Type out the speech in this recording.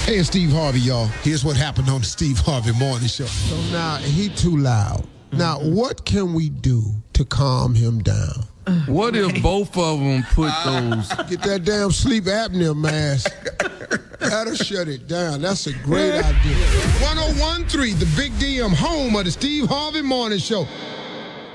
Hey, it's Steve Harvey, y'all. Here's what happened on the Steve Harvey Morning Show. So now he too loud. Now, what can we do to calm him down? What if both of them put those? Get that damn sleep apnea mask. That'll shut it down. That's a great idea. 101.3, the Big DM, home of the Steve Harvey Morning Show.